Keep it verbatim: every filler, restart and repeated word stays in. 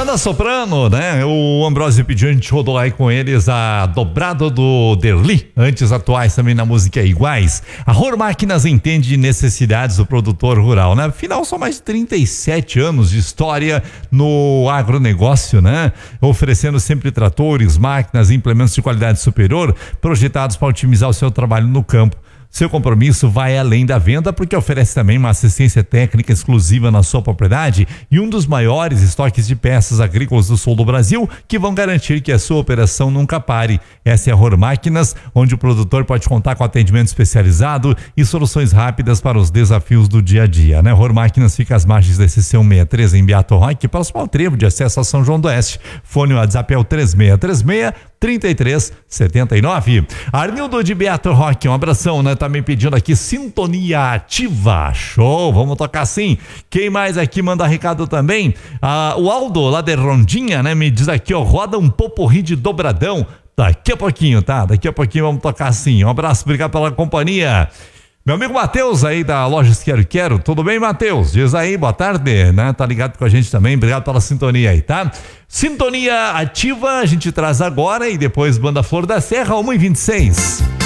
Banda Soprano, né? O Ambrosio pediu, a gente rodou aí com eles a dobrada do Derli, antes atuais também na música iguais. A Ror Máquinas entende de necessidades do produtor rural, né? Afinal, são mais de trinta e sete anos de história no agronegócio, né? Oferecendo sempre tratores, máquinas e implementos de qualidade superior, projetados para otimizar o seu trabalho no campo. Seu compromisso vai além da venda porque oferece também uma assistência técnica exclusiva na sua propriedade e um dos maiores estoques de peças agrícolas do sul do Brasil que vão garantir que a sua operação nunca pare. Essa é a Ror Máquinas, onde o produtor pode contar com atendimento especializado e soluções rápidas para os desafios do dia a dia, né? Ror Máquinas fica às margens da C C cento e sessenta e três em Beato Roque, próximo ao trevo de acesso a São João do Oeste. Fone WhatsApp é o três seis três seis, trinta e três setenta e nove. Arnildo de Beato Roque, um abração, né? Tá me pedindo aqui sintonia ativa. Show, vamos tocar sim. Quem mais aqui manda recado também? Ah, o Aldo lá de Rondinha, né? Me diz aqui, ó, roda um poporri de dobradão. Daqui a pouquinho, tá? Daqui a pouquinho vamos tocar sim. Um abraço, obrigado pela companhia. Meu amigo Matheus aí da Lojas Quero Quero, tudo bem, Matheus? Diz aí, boa tarde, né? Tá ligado com a gente também, obrigado pela sintonia aí, tá? Sintonia ativa, a gente traz agora e depois Banda Flor da Serra, uma e vinte e seis.